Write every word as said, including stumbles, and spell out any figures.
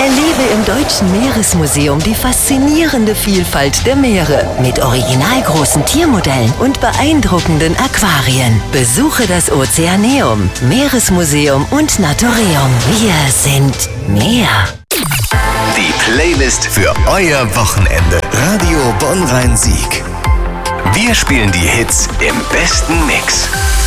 Erlebe im Deutschen Meeresmuseum die faszinierende Vielfalt der Meere mit originalgroßen Tiermodellen und beeindruckenden Aquarien. Besuche das Ozeaneum, Meeresmuseum und Naturium. Wir sind Meer. Die Playlist für euer Wochenende. Radio Bonn-Rhein-Sieg. Wir spielen die Hits im besten Mix.